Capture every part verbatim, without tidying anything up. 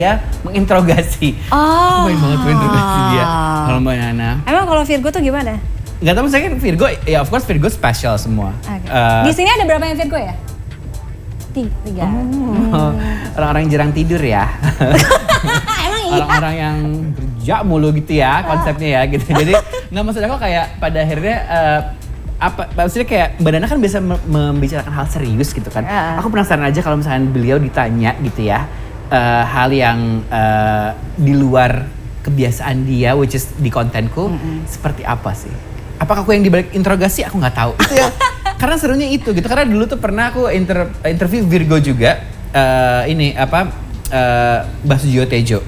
dia menginterogasi. Oh. Main banget menginterogasi dia. Kalau Mbak Nana. Emang kalau Virgo tuh gimana? Gak tau, saya kan Virgo, ya of course Virgo special semua. Okay. Uh, Di sini ada berapa yang Virgo ya? Tiga. Oh, hmm. Orang-orang yang jarang tidur ya. Emang iya? Orang-orang yang kerja mulu gitu ya konsepnya ya gitu. Jadi nggak, maksud aku kayak pada akhirnya uh, apa maksudnya kayak Mbak Nana kan biasa membicarakan hal serius gitu kan. Uh. Aku penasaran aja kalau misalnya beliau ditanya gitu ya uh, hal yang uh, di luar kebiasaan dia, which is di kontenku, mm-hmm. seperti apa sih? Apakah aku yang dibalik interogasi? Aku nggak tahu. Itu ya. Karena serunya itu gitu. Karena dulu tuh pernah aku inter, interview Virgo juga. Uh, ini apa? Uh, Basujo Tejo.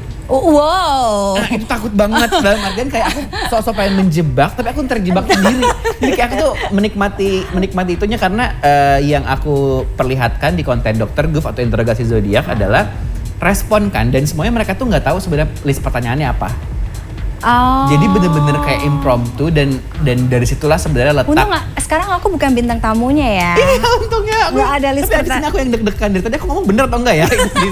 Wow. Nah, itu takut banget dalam artian kayak aku sok-sok pengen menjebak, tapi aku terjebak sendiri. Jadi kayak aku tuh menikmati menikmati itunya karena uh, yang aku perlihatkan di konten Dokter Goof atau interogasi zodiak adalah respon kan, dan semuanya mereka tuh nggak tahu sebenarnya list pertanyaannya apa. Oh. Jadi bener-bener kayak impromptu dan dan dari situlah sebenarnya letak. Untung gak, sekarang aku bukan bintang tamunya ya. Iya untungnya. Aku, gak ada list tapi abis ini aku yang deg-degan. Dari tadi aku ngomong bener atau enggak ya?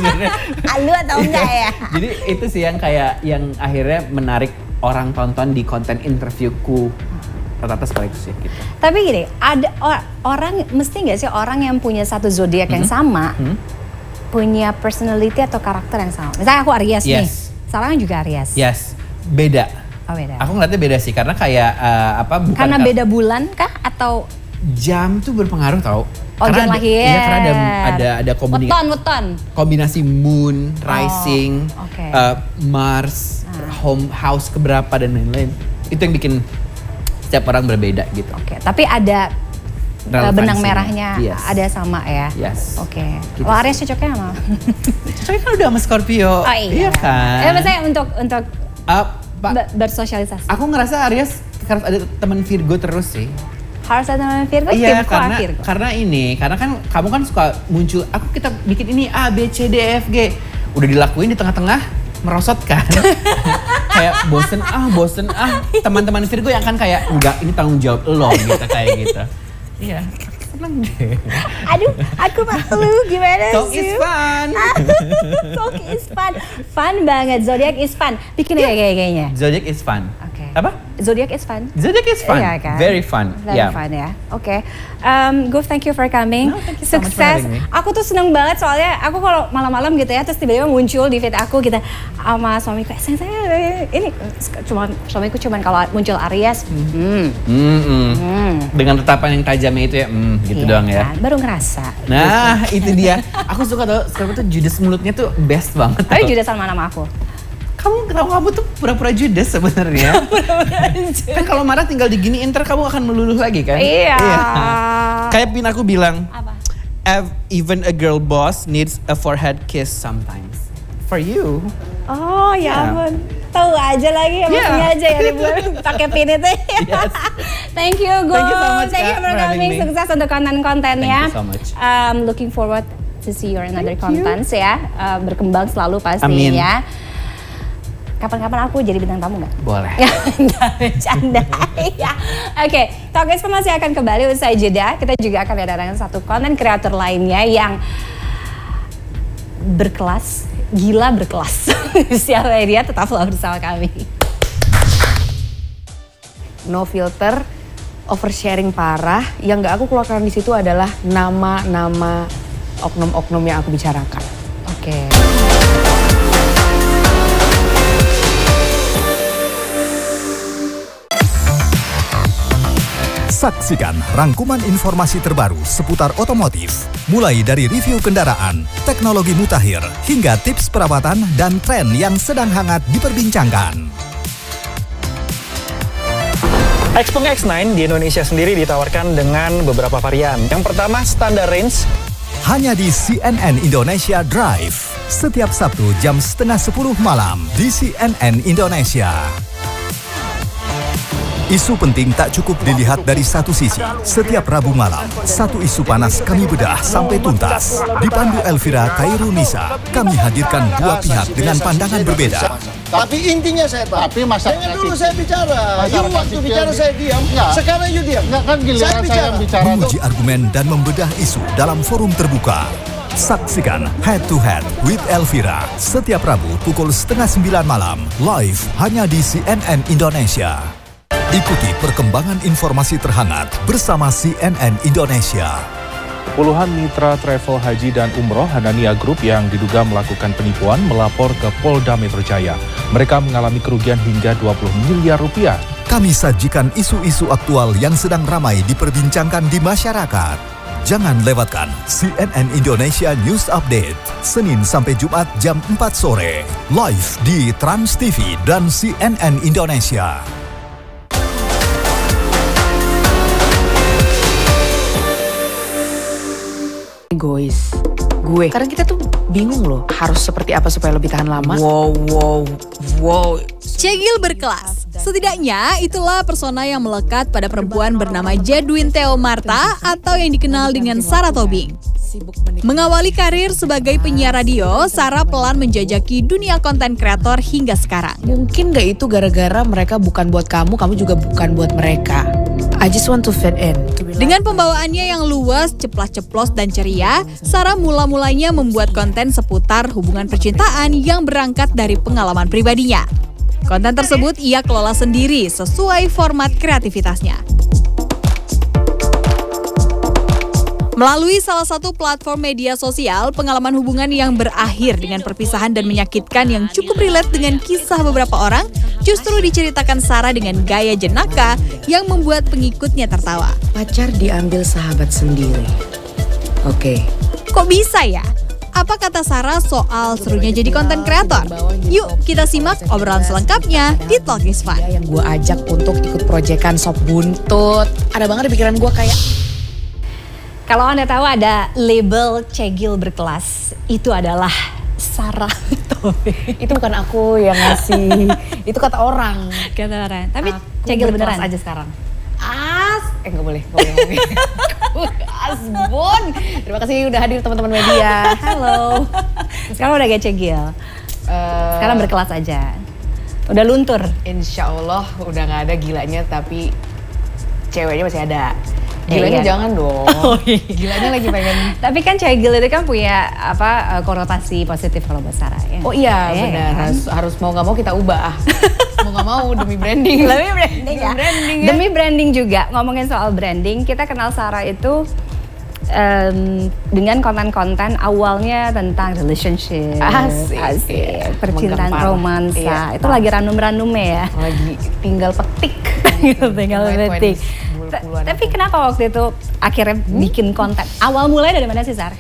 Lu atau enggak ya? Jadi itu sih yang kayak yang akhirnya menarik orang tonton di konten interviewku. Rata-rata seperti itu sih gitu. Tapi gini, ada or, orang, mesti gak sih orang yang punya satu zodiak mm-hmm. yang sama mm-hmm. punya personality atau karakter yang sama? Misalnya aku Aries yes. nih, Sarah juga Aries. Yes. Beda. Oh beda. Aku ngeliatnya beda sih karena kayak uh, apa bukan karena beda bulan kah atau jam tuh berpengaruh tau. Oh karena jam ada, lahir. Iya karena ada ada ada kombinasi. Weton weton. Kombinasi moon, rising, oh, okay. uh, Mars, ah. home house keberapa dan lain-lain. Itu yang bikin setiap orang berbeda gitu. Oke, okay. Tapi ada uh, benang merahnya yes. ada sama ya. Yes. Oke. Okay. Gitu Kalau Aries cocoknya sama? Cocoknya kan udah sama Scorpio. Oh iya. Iya kan. Ya maksudnya untuk untuk Uh, Pak, bersosialisasi. Aku ngerasa Aries harus ada teman Virgo terus sih. Harus ada teman Virgo? Iya, karena Virgo. karena ini, karena kan kamu kan suka muncul, aku kita bikin ini A, B, C, D, E, F, G. Udah dilakuin di tengah-tengah, merosot kan. Kayak bosen ah, bosen ah. Teman-teman Virgo yang akan kayak, enggak ini tanggung jawab lo gitu, kayak gitu. Iya. Seneng deh. Aduh, aku malu gimana Talk sih? Talk is fun. Talk is fun. Fun banget, zodiak is fun. Bikin yeah. kayak kayaknya. Zodiak is fun. Oke. Okay. Apa? Zodiak is fun. Zodiak is fun. Yeah, kan? Very fun. Very yeah. fun ya. Oke. Okay. Um, Goof, thank you for coming. No, thank you so Sukses. much for having me. Aku tuh seneng banget soalnya aku kalau malam-malam gitu ya, terus tiba-tiba muncul di feed aku gitu sama suamiku. Sayang saya ini cuma suamiku cuman kalau muncul Aries. Hmm. Mm -mm. Mm. Dengan tatapan yang tajamnya itu ya, mm, gitu yeah, doang ya. Kan? Baru ngerasa. Nah, itu dia. Aku suka tau, sekarang tuh judes mulutnya tuh best banget. Tapi judes sama nama aku. Kamu kenapa kamu tuh pura-pura judes sebenarnya? Kan kalau marah tinggal diginiin, ntar kamu akan meluluh lagi kan? Iya. iya. Kayak Pin aku bilang. Apa? Even a girl boss needs a forehead kiss sometimes. For you. Oh ya ampun. Yeah. Tahu aja lagi ya, yeah. maksudnya aja ya liburan pakai pin itu. Yes. Thank you, Go. Thank you so much, Thank you for coming. Sukses untuk konten-kontennya. Thank you so much. Um, looking forward to see your another Thank contents you. ya. Uh, berkembang selalu pastinya. Amin. Kapan-kapan aku jadi bintang tamu nggak? Boleh. Nggak bercanda. ya. Oke, okay. Talk is Fun masih akan kembali usai jeda. Kita juga akan ada satu konten kreator lainnya yang berkelas, gila berkelas. Siapa dia? Tetaplah bersama kami. No filter, oversharing parah. Yang nggak aku keluarkan di situ adalah nama-nama oknum-oknum yang aku bicarakan. Oke. Okay. Saksikan rangkuman informasi terbaru seputar otomotif, mulai dari review kendaraan, teknologi mutakhir, hingga tips perawatan dan tren yang sedang hangat diperbincangkan. Xpeng X sembilan di Indonesia sendiri ditawarkan dengan beberapa varian. Yang pertama, standar range. Hanya di C N N Indonesia Drive, setiap Sabtu jam setengah sepuluh malam di C N N Indonesia. Isu penting tak cukup dilihat dari satu sisi. Setiap Rabu malam, satu isu panas kami bedah sampai tuntas. Dipandu Elvira Kairunisa, kami hadirkan dua pihak dengan pandangan berbeda. Tapi intinya saya tahu. Tapi masyarakat Jangan dulu saya bicara. You waktu bicara saya diam. Enggak. Sekarang you diam. Enggak kan giliran saya, saya bicara. Menguji argumen dan membedah isu dalam forum terbuka. Saksikan Head to Head with Elvira setiap Rabu pukul setengah sembilan malam live hanya di C N N Indonesia. Ikuti perkembangan informasi terhangat bersama C N N Indonesia. Puluhan mitra travel haji dan umroh Hanania Group yang diduga melakukan penipuan melapor ke Polda Metro Jaya. Mereka mengalami kerugian hingga dua puluh miliar rupiah. Kami sajikan isu-isu aktual yang sedang ramai diperbincangkan di masyarakat. Jangan lewatkan C N N Indonesia News Update, Senin sampai Jumat jam empat sore, live di Trans T V dan C N N Indonesia. Egois gue karena kita tuh bingung loh harus seperti apa supaya lebih tahan lama. Wow wow wow. Cegil berkelas. Setidaknya itulah persona yang melekat pada perempuan bernama Jedwin Theo Marta atau yang dikenal dengan Sarah Tobing. Mengawali karir sebagai penyiar radio, Sarah pelan menjajaki dunia konten kreator hingga sekarang. Mungkin gak itu gara-gara mereka bukan buat kamu, kamu juga bukan buat mereka. I just want to fit in. Dengan pembawaannya yang luas, ceplas-ceplos dan ceria, Sarah mula-mulanya membuat konten seputar hubungan percintaan yang berangkat dari pengalaman pribadinya. Konten tersebut ia kelola sendiri sesuai format kreativitasnya. Melalui salah satu platform media sosial, pengalaman hubungan yang berakhir dengan perpisahan dan menyakitkan yang cukup relate dengan kisah beberapa orang justru diceritakan Sarah dengan gaya jenaka yang membuat pengikutnya tertawa. Pacar diambil sahabat sendiri. Oke. Okay. Kok bisa ya? Apa kata Sarah soal serunya jadi konten kreator? Yuk kita simak obrolan selengkapnya di Talk is Fun. Yang gue ajak untuk ikut proyekan Sop Buntut. Ada banget di pikiran gue kayak... Kalau Anda tahu ada label Cegil berkelas, itu adalah Sarah Tobing. Itu bukan aku yang ngasih, itu kata orang. Kata orang, tapi aku Cegil beneran aja sekarang. As, eh nggak boleh, nggak boleh ngomongin. Asbun, terima kasih udah hadir teman-teman media. Halo. Sekarang udah gak Cegil, uh, sekarang berkelas aja. Udah luntur. Insya Allah udah nggak ada gilanya, tapi ceweknya masih ada. Gilanya eh, iya. jangan dong. Oh, iya. Gilanya lagi pengen. Tapi kan Cegil itu kan punya apa konotasi positif kalau buat Sarah ya. Oh iya eh, benar. Kan? Harus harus mau nggak mau kita ubah. Mau nggak mau demi branding. Demi branding demi ya. Branding ya. Demi branding juga. Ngomongin soal branding, kita kenal Sarah itu um, dengan konten-konten awalnya tentang relationship, asik, asik. Percintaan, romansa. Iya, itu lagi ranum-ranumnya ya. Lagi tinggal petik. tinggal petik. Tapi kenapa waktu itu akhirnya hmm? bikin konten? Awal mulai dari mana sih, Sar?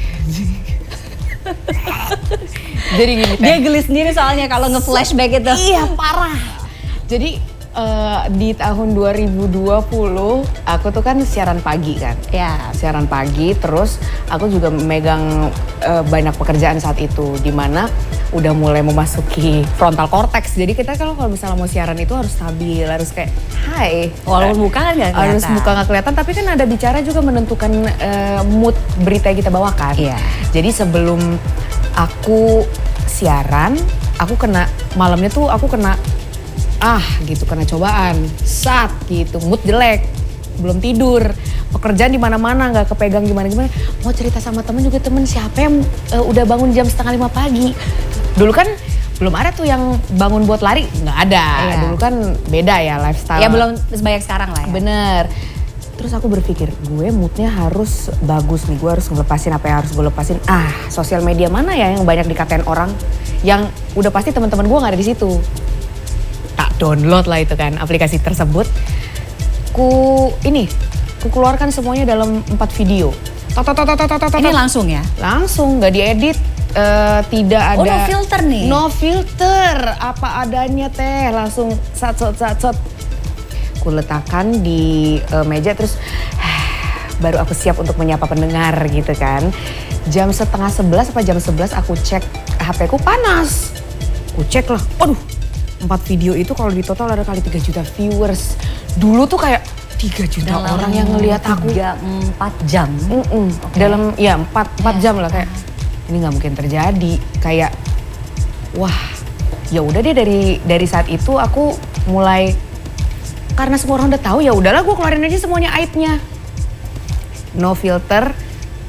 Jadi gini, dia geli sendiri soalnya kalau nge-flashback itu. Iya, parah. Jadi uh, di tahun dua ribu dua puluh aku tuh kan siaran pagi kan. Ya. Siaran pagi, terus aku juga megang uh, banyak pekerjaan saat itu, di mana udah mulai memasuki frontal cortex. Jadi kita kalau kalau misalnya mau siaran itu harus stabil, harus kayak hai. Walaupun muka kan nggak kelihatan. Harus muka nggak kelihatan, tapi kan ada bicara juga menentukan uh, mood berita yang kita bawakan. Iya. Jadi sebelum aku siaran, aku kena malamnya tuh aku kena ah gitu, kena cobaan, sat gitu, mood jelek, belum tidur, pekerjaan di mana-mana nggak kepegang gimana-gimana. Mau cerita sama temen juga, temen siapa yang uh, udah bangun jam setengah lima pagi. Dulu kan belum ada tuh yang bangun buat lari, nggak ada. Iya. Dulu kan beda ya lifestyle. Ya belum sebanyak sekarang lah ya. Bener. Terus aku berpikir, gue moodnya harus bagus nih, gue harus ngelepasin apa yang harus gue lepasin. Ah, sosial media mana ya yang banyak dikatain orang, yang udah pasti teman-teman gue nggak ada di situ. Tak download lah itu kan aplikasi tersebut. Ku ini, ku keluarkan semuanya dalam empat video. Tot, tot, tot, tot, tot, tot, Ini langsung ya? Langsung, nggak diedit. Uh, tidak ada. Oh, no filter nih? No filter, apa adanya teh, langsung sat sat sat sat. Ku letakkan di uh, meja, terus baru aku siap untuk menyapa pendengar gitu kan. Jam setengah sebelas apa jam sebelas aku cek H P ku panas. Ku cek lah, aduh empat video itu kalau di total ada kali tiga juta viewers. Dulu tuh kayak tiga juta dalam orang yang ngelihat aku. tiga empat jam? Mm -mm. Okay. Dalam ya empat jam lah kayak. Ini nggak mungkin terjadi, kayak wah ya udah deh, dari dari saat itu aku mulai, karena semua orang udah tahu ya udahlah gue keluarin aja semuanya aibnya. No filter,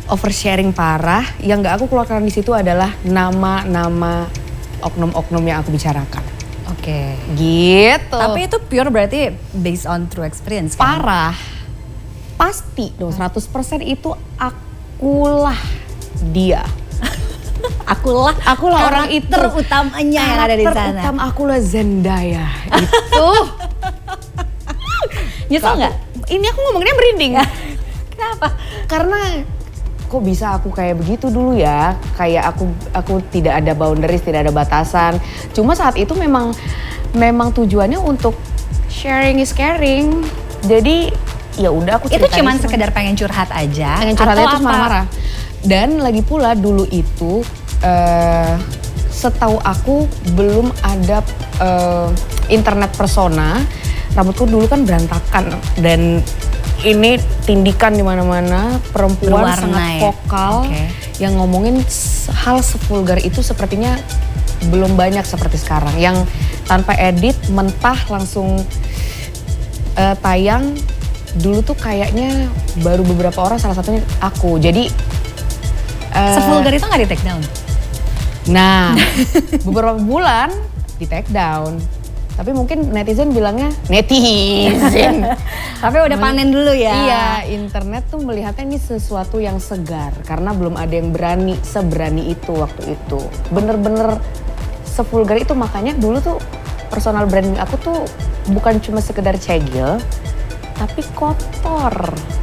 oversharing parah. Yang nggak aku keluarkan di situ adalah nama-nama oknum-oknum yang aku bicarakan. Oke. Okay. Gitu. Tapi itu pure berarti based on true experience kan? Parah. Pasti dong seratus persen itu akulah dia. akulah akulah orang itu utamanya yang ada di sana. Karakter utama akulah Zendaya. Itu. Nyesel nggak? Ini aku ngomongnya merinding. Kenapa? Karena kok bisa aku kayak begitu dulu ya, kayak aku aku tidak ada boundaries, tidak ada batasan. Cuma saat itu memang memang tujuannya untuk sharing is caring. Jadi ya udah aku itu cuman sekedar pengen curhat aja. Pengen curhat aja terus marah-marah. Dan lagi pula dulu itu uh, setahu aku belum ada uh, internet persona. Rambutku dulu kan berantakan dan ini tindikan di mana-mana, perempuan Berwarna sangat ya? vokal Okay. yang ngomongin hal sevulgar itu sepertinya belum banyak seperti sekarang. Yang tanpa edit, mentah langsung uh, tayang. Dulu tuh kayaknya baru beberapa orang, salah satunya aku. Jadi uh, sevulgar itu nggak di take down? Nah, beberapa bulan di take down. Tapi mungkin netizen bilangnya netizen. Tapi udah panen dulu ya. Iya, internet tuh melihatnya ini sesuatu yang segar. Karena belum ada yang berani, seberani itu waktu itu. Bener-bener sevulgar itu, makanya dulu tuh personal branding aku tuh bukan cuma sekedar cegil, tapi kotor.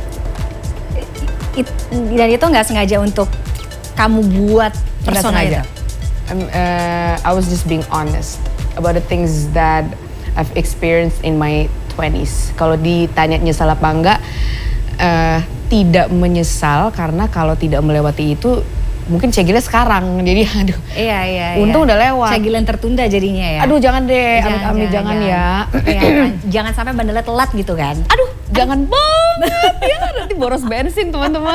It, dan itu nggak sengaja untuk kamu buat persona itu? Um, uh, I was just being honest about the things that I've experienced in my twenties. Kalau ditanya nyesal apa enggak, uh, tidak menyesal karena kalau tidak melewati itu mungkin cegilnya sekarang. Jadi aduh. Iya iya. Untung iya. udah lewat. Cegilan tertunda jadinya ya. Aduh jangan deh, jangan, amit-amit jangan, jangan, jangan ya. Iya, kan? Jangan sampai bandelnya telat gitu kan. Aduh, jangan banget ya, nanti boros bensin teman-teman.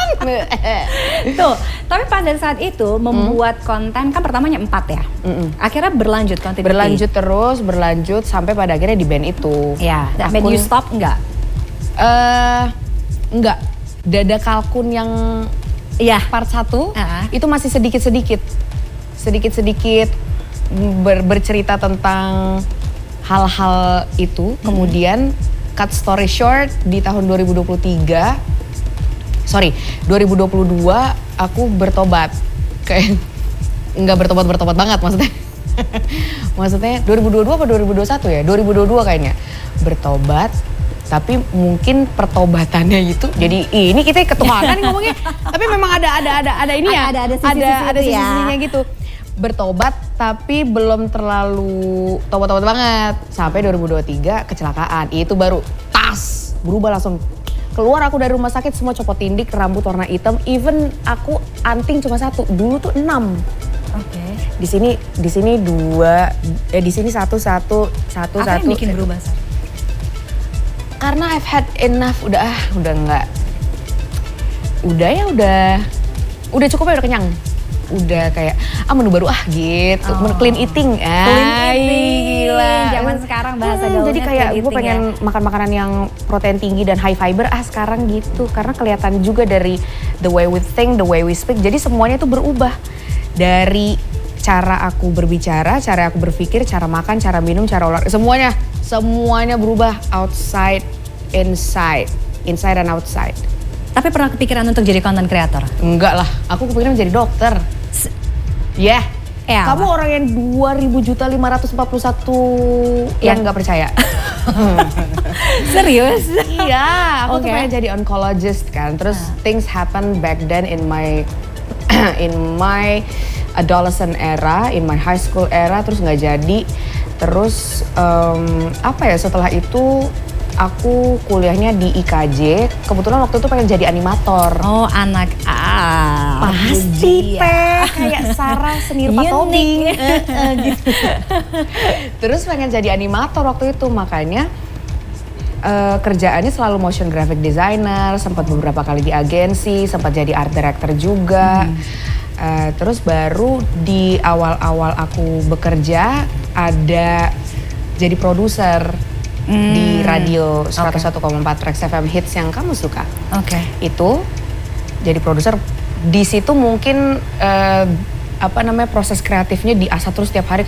Tuh, tapi pada saat itu membuat hmm. konten kan pertamanya empat ya. Mm-mm. Akhirnya berlanjut konten. Berlanjut terus, berlanjut sampai pada akhirnya di band itu. Ya, dan band you stop enggak? Eh, uh, enggak. Dada kalkun yang ya part satu uh-huh. itu masih sedikit-sedikit. Sedikit-sedikit ber- bercerita tentang hal-hal itu. Hmm. Kemudian cut story short di tahun dua ribu dua puluh tiga, sorry dua ribu dua puluh dua aku bertobat. Kayak nggak bertobat-bertobat banget maksudnya. Maksudnya dua ribu dua puluh dua apa dua ribu dua puluh satu ya? dua ribu dua puluh dua kayaknya. Bertobat, tapi mungkin pertobatannya itu jadi ini kita ketuhanan ngomongnya. Tapi memang ada ada ada ada ini ya. Ada ada ada ada ya. sisi-sisinya gitu. Bertobat tapi belum terlalu tobat-tobat banget. Sampai dua ribu dua puluh tiga kecelakaan. Itu baru tas berubah langsung. Keluar aku dari rumah sakit semua copot tindik, rambut warna hitam, even aku anting cuma satu. Dulu tuh enam. Oke. Okay. Di sini di sini dua, eh di sini satu satu satu Apa satu. Yang bikin berubah Sar? Karena I've had enough, udah ah, udah enggak. Udah ya udah udah cukup ya, udah kenyang. Udah kayak ah menu baru ah gitu, oh. clean eating. Ah, clean eating. Gila. Zaman sekarang bahasa hmm, gaulnya. Jadi kayak gue pengen ya. makan makanan yang protein tinggi dan high fiber ah sekarang gitu. Karena kelihatan juga dari the way we think, the way we speak. Jadi semuanya tuh berubah. Dari cara aku berbicara, cara aku berpikir, cara makan, cara minum, cara olahraga, semuanya. Semuanya berubah, outside, inside, inside and outside. Tapi pernah kepikiran untuk jadi content creator? Enggak lah, aku kepikiran menjadi dokter. Ya, yeah. Kamu apa? Orang yang dua ribu juta lima ratus empat puluh satu yang nggak percaya. Serius? Iya, aku okay. tuh pengen jadi oncologist kan. Terus uh. things happen back then in my in my adolescent era, in my high school era, terus nggak jadi. Terus um, apa ya setelah itu aku kuliahnya di I K J. Kebetulan waktu itu pengen jadi animator. Oh anak ah pasti teh kayak Sarah Senirpa Tobing gitu. Terus pengen jadi animator waktu itu, makanya uh, kerjaannya selalu motion graphic designer. Sempat beberapa kali di agensi, sempat jadi art director juga. Hmm. Uh, terus baru di awal-awal aku bekerja ada jadi produser hmm. di radio seratus satu koma empat Trax F M Hits yang kamu suka. Oke. Okay. Itu jadi produser. Di situ mungkin uh, apa namanya proses kreatifnya diasah terus setiap hari.